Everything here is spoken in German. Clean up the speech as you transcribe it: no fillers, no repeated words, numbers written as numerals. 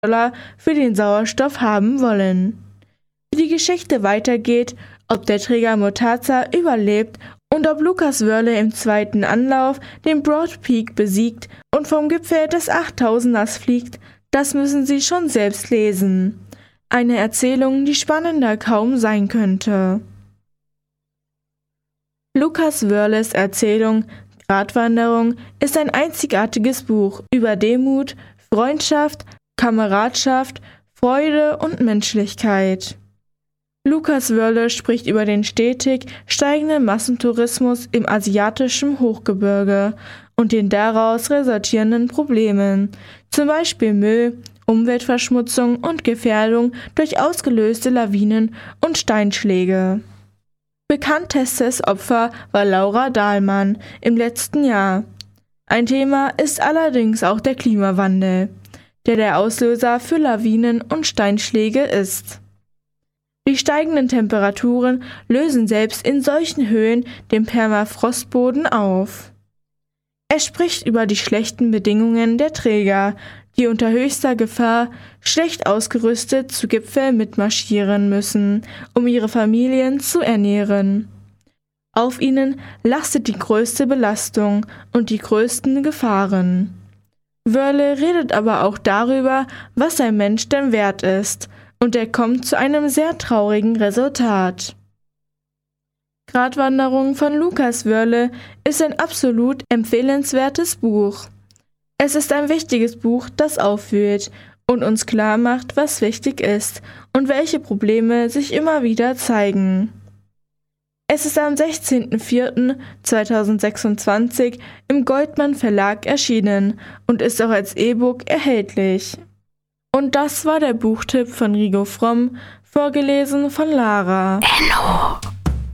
$100 für den Sauerstoff haben wollen. Wie die Geschichte weitergeht, ob der Träger Murtaza überlebt und ob Lucas Wörle im zweiten Anlauf den Broad Peak besiegt und vom Gipfel des 8000ers fliegt, das müssen Sie schon selbst lesen. Eine Erzählung, die spannender kaum sein könnte. Lucas Wörles Erzählung Gratwanderung ist ein einzigartiges Buch über Demut, Freundschaft, Kameradschaft, Freude und Menschlichkeit. Lucas Wörle spricht über den stetig steigenden Massentourismus im asiatischen Hochgebirge und den daraus resultierenden Problemen, zum Beispiel Müll, Umweltverschmutzung und Gefährdung durch ausgelöste Lawinen und Steinschläge. Bekanntestes Opfer war Laura Dahlmann im letzten Jahr. Ein Thema ist allerdings auch der Klimawandel, der Auslöser für Lawinen und Steinschläge ist. Die steigenden Temperaturen lösen selbst in solchen Höhen den Permafrostboden auf. Er spricht über die schlechten Bedingungen der Träger, die unter höchster Gefahr schlecht ausgerüstet zu Gipfeln mitmarschieren müssen, um ihre Familien zu ernähren. Auf ihnen lastet die größte Belastung und die größten Gefahren. Wörle redet aber auch darüber, was ein Mensch denn wert ist, und er kommt zu einem sehr traurigen Resultat. Gratwanderung von Lucas Wörle ist ein absolut empfehlenswertes Buch. Es ist ein wichtiges Buch, das aufwühlt und uns klar macht, was wichtig ist und welche Probleme sich immer wieder zeigen. Es ist am 16.04.2026 im Goldmann Verlag erschienen und ist auch als E-Book erhältlich. Und das war der Buchtipp von Rigo Fromm, vorgelesen von Lara. Enno.